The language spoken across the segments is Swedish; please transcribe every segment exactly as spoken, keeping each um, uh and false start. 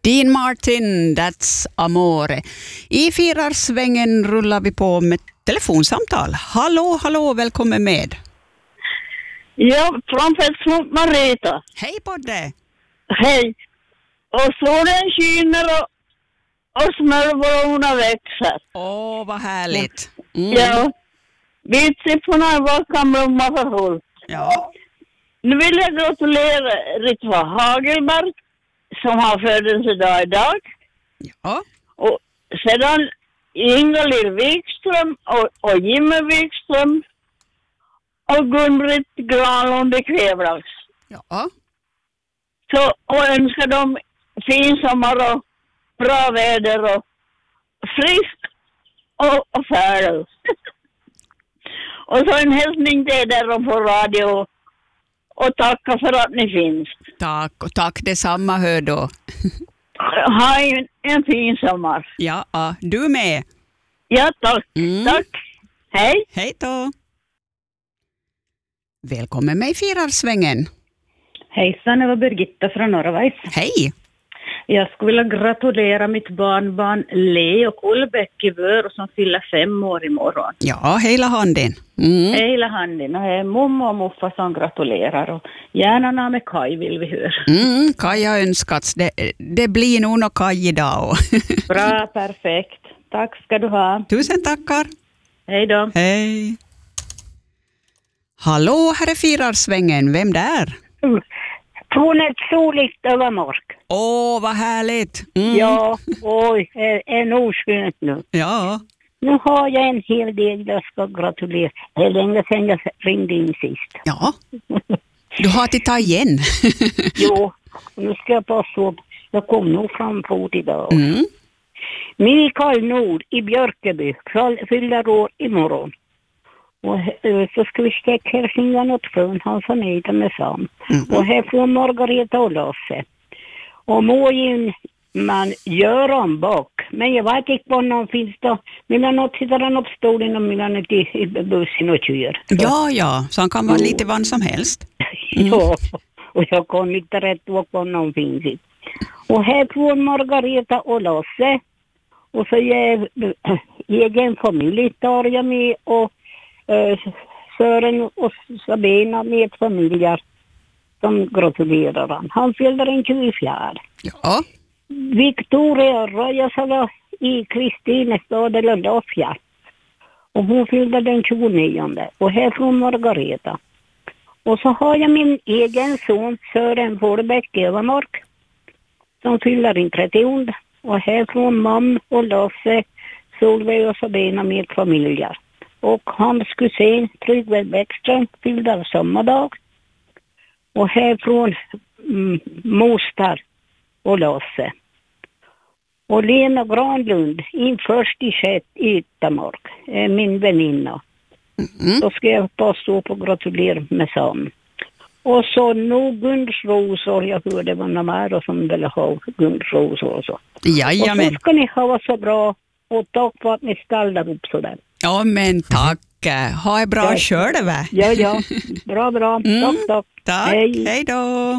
Dean Martin, That's Amore. I firarsvängen rullar vi på med telefonsamtal. Hallå, hallå, välkommen med. Ja, framför mot Marita. Hej på det. Hej. Och solen skiner och, och smörblomorna växer. Åh, oh, vad härligt. Mm. Ja, vitsipporna var kan blomma för fullt. Ja. Nu vill jag gratulera Ritva Hagelberg som har födelsedag idag. Ja. Och sedan Inga-Lill Wikström och, och Jimmy Wikström och Gun-Britt Granlund i Kvävlax. Ja. Så, och önskar dem fin sommar och bra väder och frisk och, och färd. Och så en hälsning till er på radio och tacka för att ni finns. Tack, och tack detsamma hör då. Ha en, en fin sommar. Ja, du med. Ja, tack. Mm. Tack. Hej. Hej då. Välkommen med i firarsvängen. Hejsan, det var Birgitta från Norrvajs. Hej. Jag skulle vilja gratulera mitt barnbarn Leo Kullbäck i Vör som fyller fem år imorgon. Ja, hela handen. Mm. Hela handen. Och det är mamma och muffa som gratulerar. Och gärna med Kaj vill vi höra. Mm, Kaj har önskats. Det, det blir nog någon Kaj idag. Bra, perfekt. Tack ska du ha. Tusen tackar. Hej då. Hej. Hallå, här är firarsvängen. Vem där? Mm. Tornet soligt över mark. Åh, vad härligt. Mm. Ja, oj, är, är nog skönt nu. Ja. Nu har jag en hel del jag ska gratulera. Det är länge sedan jag ringde in sist. Ja. Du har att ta igen. Jo, nu ska jag bara så. Jag kom nog framfot idag. Mm. Mikael Nord i Björkeby fyller år imorgon. Och så ska vi stäcka hälsningar åt från han som är med sam. Mm. Och här får Margareta och Lasse. Och måjin man gör om bak. Men jag vet inte vad någon finns då. Mellan något sitter han upp stolen och mellan ett i, i bussen och kör. Ja, ja. Så han kan vara jo. lite vad som helst. Mm. Ja, och jag kan inte rätt vad någon finns i. Och här får Margareta och Lasse. Och så är egen familj tar jag med och Uh, Sören och Sabina med familjer som gratulerar han. Han fyller en tjugofjärde. Ja. Victoria Rajasala i Kristinestad eller Lafja. Och hon fyllde den tjugonionde. Och här från Margareta. Och så har jag min egen son Sören Fårbäck i Övermark som fyller en trettionde. Och här från mamma och Lasse, Solveig och Sabina med familjer. Och hans kusin Tryggve Bäckström fyllde samma dag. Och härifrån mm, moster och Lasse. Och Lena Granlund in först i skett i Yttermark, är min väninna. Mm. Då ska jag bara stå på gratulera med sam. Och så nog Gundsrosor, jag hörde det var några mer som ville ha Gundsrosor och så. Jajamän. Och så ska ni ha så bra och tack för att ni ställde upp sådär. Ja, men tack. Ha en bra ja. kör, va? Ja, ja. Bra, bra. Mm. Tack, tack. Tack. Hej. Hej då.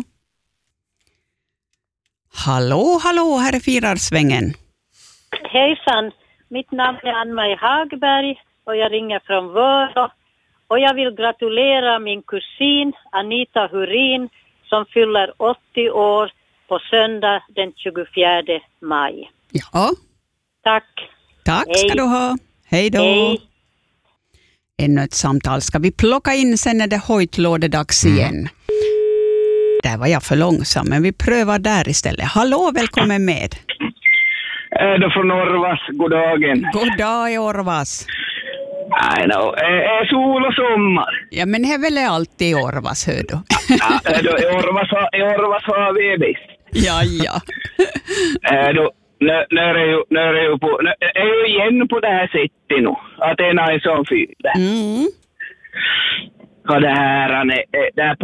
Hallå, hallå, här är firarsvängen. Hejsan. Mitt namn är Ann-Marie Hagberg och jag ringer från Vörå. Och jag vill gratulera min kusin Anita Hurin som fyller åttio år på söndag den tjugofjärde maj. Ja. Tack. Tack ska Hej. du ha. Hej då. Hej. Ännu ett samtal ska vi plocka in sen när det hojtlådedags igen. Där var jag för långsam, men vi prövar där istället. Hallå, välkommen med. Är det från Orvas? God dagen. God dag, Orvas. I know. Är sol och sommar? Ja, men det är väl alltid Orvas, hör du. Ja, då, i Orvas, i Orvas har vi bäst. Ja, ja. Äh, då, nu, nu är det ju, nu är det ju på, nu är ju igen på det här sättet nu. Att det är någon som fyller. Mm. Och det här, det här